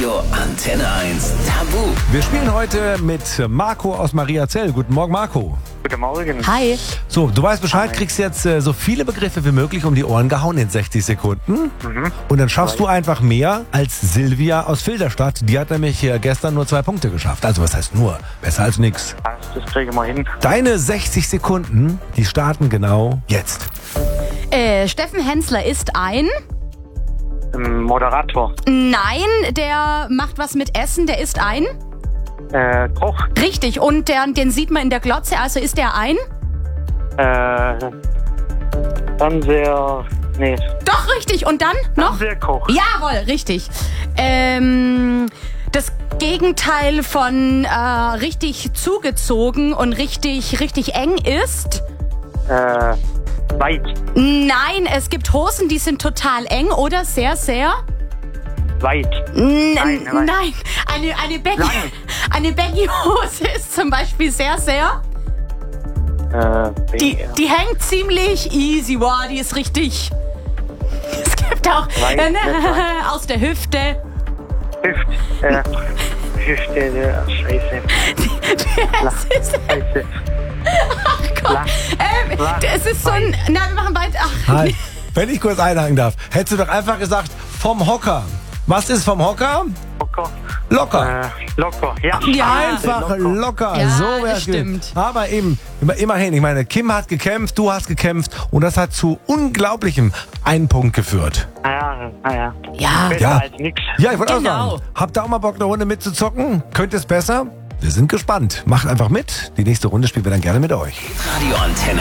Radio Antenne 1 Tabu. Wir spielen heute mit Marco aus Mariazell. Guten Morgen, Marco. Guten Morgen. Hi. So, du weißt Bescheid, kriegst jetzt so viele Begriffe wie möglich um die Ohren gehauen in 60 Sekunden. Und dann schaffst du einfach mehr als Silvia aus Filderstadt. Die hat nämlich gestern nur 2 Punkte geschafft. Also was heißt nur? Besser als nix. Das kriegen wir hin. Deine 60 Sekunden, die starten genau jetzt. Steffen Hensler ist ein... Moderator. Nein, der macht was mit Essen, der ist ein... Koch. Richtig, und den sieht man in der Glotze, also ist der ein... Fernseher. Nee. Doch, richtig, und dann noch... Fernsehkoch. Jawohl, richtig. Das Gegenteil von richtig zugezogen und richtig eng ist... Weit. Nein, es gibt Hosen, die sind total eng oder sehr... Weit. Nein, Nein. Eine Baggy-Hose ist zum Beispiel sehr... Die hängt ziemlich easy, wow, die ist richtig... Es gibt auch Weit, aus der Hüfte. Hüfte, Scheiße. Das ist... Scheiße. Ach Gott. Es ist so ein... Na, wir machen weiter. Ach, Halt. Wenn ich kurz einhaken darf, hättest du doch einfach gesagt, vom Hocker. Was ist vom Hocker? Locker. Locker, ja. Einfach locker. Ja, So das wär's stimmt. Aber eben, immerhin, ich meine, Kim hat gekämpft, du hast gekämpft und das hat zu unglaublichem einen Punkt geführt. Ja. Ja. Besser Ja. als nix. Ja, ich wollte Genau. auch sagen, habt ihr auch mal Bock, eine Runde mitzuzocken? Könnt ihr es besser? Wir sind gespannt. Macht einfach mit. Die nächste Runde spielen wir dann gerne mit euch. Radio Antenne